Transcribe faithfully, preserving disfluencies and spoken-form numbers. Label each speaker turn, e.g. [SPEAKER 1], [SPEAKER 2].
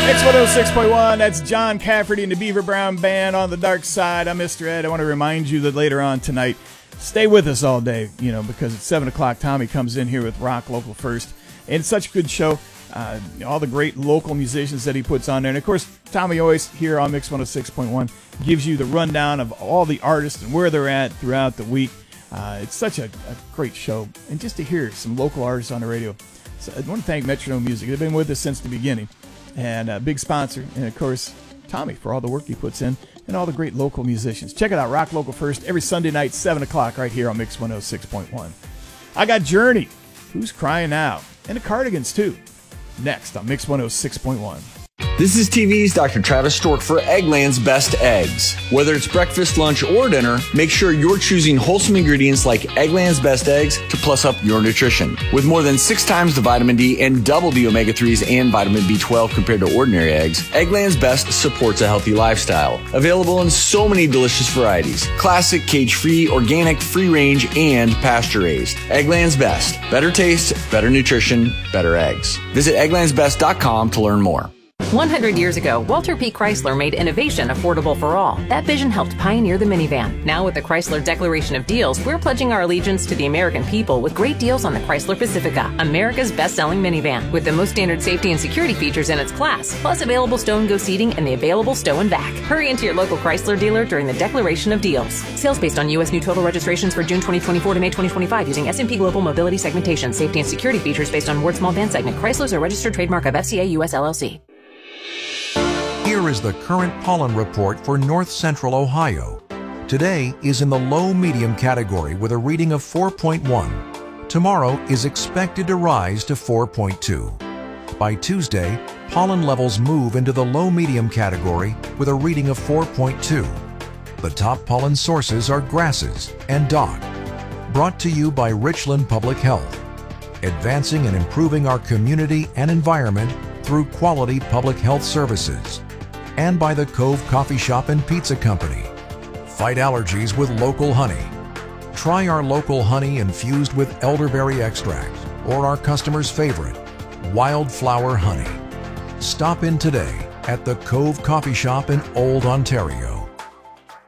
[SPEAKER 1] X one oh six point one, that's John Cafferty and the Beaver Brown Band on the dark side. I'm Mister Ed. I want to remind you that later on tonight, stay with us all day, you know, because at seven o'clock, Tommy comes in here with Rock Local First. And it's such a good show. Uh, all the great local musicians that he puts on there. And, of course, Tommy always here on Mix one oh six point one gives you the rundown of all the artists and where they're at throughout the week. Uh, it's such a, a great show. And just to hear some local artists on the radio. So I want to thank Metronome Music. They've been with us since the beginning. And a big sponsor. And, of course, Tommy for all the work he puts in and all the great local musicians. Check it out, Rock Local First, every Sunday night, seven o'clock, right here on Mix one oh six point one. I got Journey, Who's Crying Now, and the Cardigans, too. Next on Mix one oh six point one.
[SPEAKER 2] This is T V's Doctor Travis Stork for Eggland's Best Eggs. Whether it's breakfast, lunch, or dinner, make sure you're choosing wholesome ingredients like Eggland's Best Eggs to plus up your nutrition. With more than six times the vitamin D and double the omega threes and vitamin B twelve compared to ordinary eggs, Eggland's Best supports a healthy lifestyle. Available in so many delicious varieties. Classic, cage-free, organic, free-range, and pasture-raised. Eggland's Best. Better taste, better nutrition, better eggs. Visit egglands best dot com to learn more.
[SPEAKER 3] one hundred years ago, Walter P. Chrysler made innovation affordable for all. That vision helped pioneer the minivan. Now with the Chrysler Declaration of Deals, we're pledging our allegiance to the American people with great deals on the Chrysler Pacifica, America's best-selling minivan, with the most standard safety and security features in its class, plus available stow and go seating and the available stow and vac. Hurry into your local Chrysler dealer during the Declaration of Deals. Sales based on U S new total registrations for June twenty twenty-four to May twenty twenty-five using S and P Global Mobility Segmentation. Safety and security features based on Ward Small Van Segment. Chrysler's a registered trademark of F C A U S L L C.
[SPEAKER 4] Here is the current pollen report for north central Ohio. Today is in the low-medium category with a reading of four point one. Tomorrow is expected to rise to four point two. By Tuesday, pollen levels move into the low-medium category with a reading of four point two. The top pollen sources are grasses and dock. Brought to you by Richland Public Health. Advancing and improving our community and environment through quality public health services. And by the Cove Coffee Shop and Pizza Company. Fight allergies with local honey. Try our local honey infused with elderberry extract or our customer's favorite, wildflower honey. Stop in today at the Cove Coffee Shop in Old Ontario.